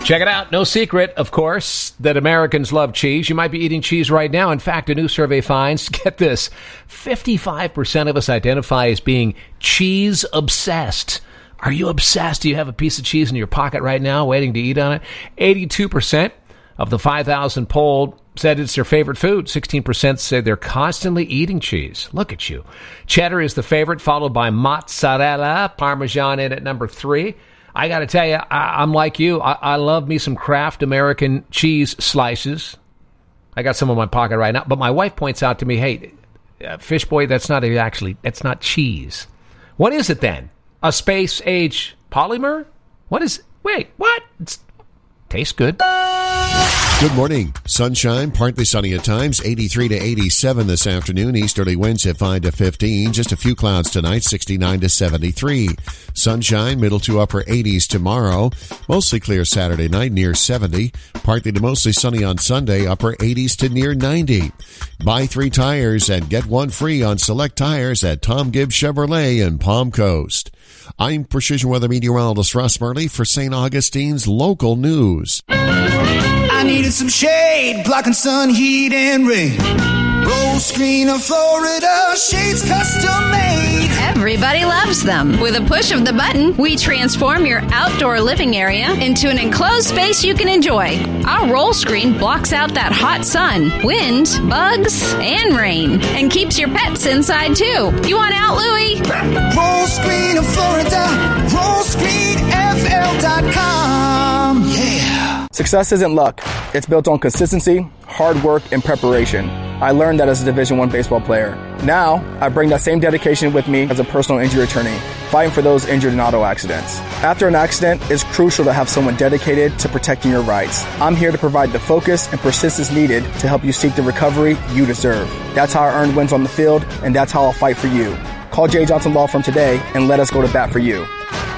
Check it out. No secret, of course, that Americans love cheese. You might be eating cheese right now. In fact, a new survey finds, get this, 55% of us identify as being cheese obsessed. Are you obsessed? Do you have a piece of cheese in your pocket right now waiting to eat on it? 82% of the 5,000 polled said it's their favorite food. 16% said they're constantly eating cheese. Look at you. Cheddar is the favorite, followed by mozzarella, Parmesan in at number 3. I got to tell you, I'm like you. I love me some Kraft American cheese slices. I got some in my pocket right now. But my wife points out to me, hey, Fish Boy, that's not cheese. What is it then? A space-age polymer? Wait, what? Tastes good. Good morning. Sunshine, partly sunny at times, 83 to 87 this afternoon. Easterly winds at 5 to 15. Just a few clouds tonight, 69 to 73. Sunshine, middle to upper 80s tomorrow. Mostly clear Saturday night, near 70. Partly to mostly sunny on Sunday, upper 80s to near 90. Buy 3 tires and get 1 free on select tires at Tom Gibbs Chevrolet in Palm Coast. I'm Precision Weather Meteorologist Russ Murley for St. Augustine's local news. I needed some shade, blocking sun, heat, and rain. Roll screen of Florida, shades custom made. Everybody loves them. With a push of the button, we transform your outdoor living area into an enclosed space you can enjoy. Our roll screen blocks out that hot sun, wind, bugs, and rain, and keeps your pets inside too. You want out, Louie? Roll screen of Florida, rollscreenfl.com. Yeah. Success isn't luck. It's built on consistency, hard work, and preparation. I learned that as a Division I baseball player. Now, I bring that same dedication with me as a personal injury attorney, fighting for those injured in auto accidents. After an accident, it's crucial to have someone dedicated to protecting your rights. I'm here to provide the focus and persistence needed to help you seek the recovery you deserve. That's how I earned wins on the field, and that's how I'll fight for you. Call Jay Johnson Law Firm today and let us go to bat for you.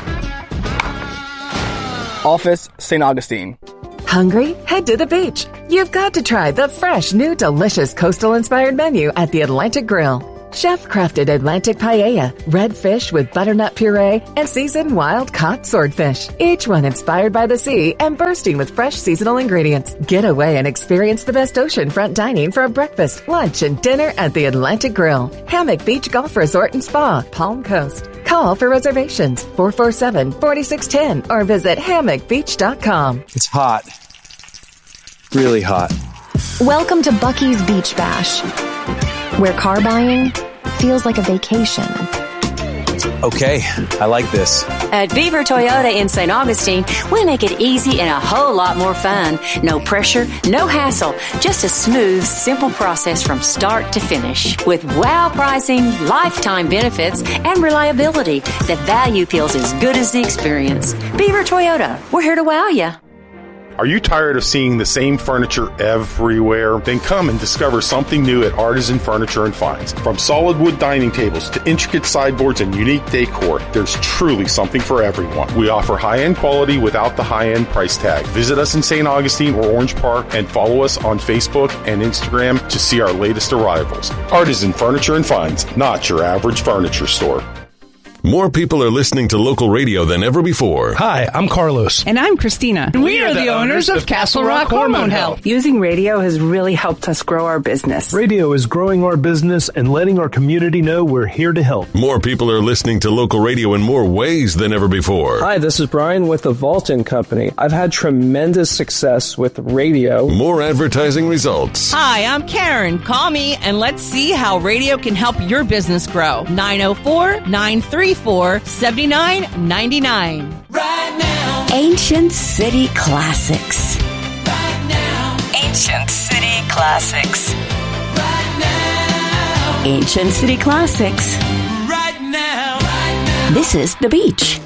Office, St. Augustine. Hungry? Head to the beach. You've got to try the fresh, new, delicious coastal-inspired menu at the Atlantic Grill. Chef-crafted Atlantic paella, red fish with butternut puree, and seasoned wild-caught swordfish. Each one inspired by the sea and bursting with fresh seasonal ingredients. Get away and experience the best oceanfront dining for a breakfast, lunch, and dinner at the Atlantic Grill. Hammock Beach Golf Resort and Spa, Palm Coast. Call for reservations, 447-4610, or visit hammockbeach.com. It's hot. Really hot. Welcome to Buc-ee's Beach Bash, where car buying feels like a vacation. Okay, I like this. At Beaver Toyota in St. Augustine, we make it easy and a whole lot more fun. No pressure, no hassle, just a smooth, simple process from start to finish. With wow pricing, lifetime benefits, and reliability, the value feels as good as the experience. Beaver Toyota, we're here to wow you. Are you tired of seeing the same furniture everywhere? Then come and discover something new at Artisan Furniture and Finds. From solid wood dining tables to intricate sideboards and unique decor, there's truly something for everyone. We offer high-end quality without the high-end price tag. Visit us in St. Augustine or Orange Park and follow us on Facebook and Instagram to see our latest arrivals. Artisan Furniture and Finds, not your average furniture store. More people are listening to local radio than ever before. Hi, I'm Carlos. And I'm Christina. We are the owners of Castle Rock Hormone Health. Using radio has really helped us grow our business. Radio is growing our business and letting our community know we're here to help. More people are listening to local radio in more ways than ever before. Hi, this is Brian with the Vaulton Company. I've had tremendous success with radio. More advertising results. Hi, I'm Karen. Call me and let's see how radio can help your business grow. 904-934-7999. Right now. Ancient City Classics. Right now. Ancient City Classics. Right now. Ancient City Classics. Right now. Right now. This is The Beach.